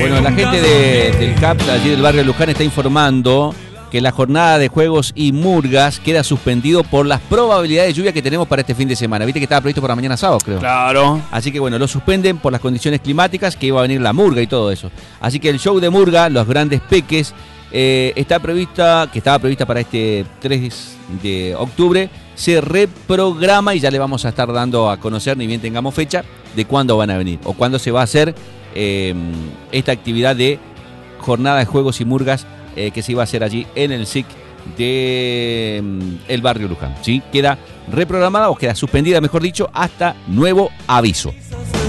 Bueno, la gente del CAP, allí del barrio Luján, está informando que la jornada de juegos y murgas queda suspendido por las probabilidades de lluvia que tenemos para este fin de semana. Viste que estaba previsto para mañana sábado, creo. Claro. Así que bueno, lo suspenden por las condiciones climáticas, que iba a venir la murga y todo eso. Así que el show de murga, Los Grandes Peques, estaba prevista para este 3 de octubre, se reprograma y ya le vamos a estar dando a conocer, ni bien tengamos fecha, de cuándo van a venir o cuándo se va a hacer esta actividad de jornada de juegos y murgas que se iba a hacer allí en el SIC de el barrio Luján. ¿Sí? Queda reprogramada o queda suspendida, mejor dicho, hasta nuevo aviso.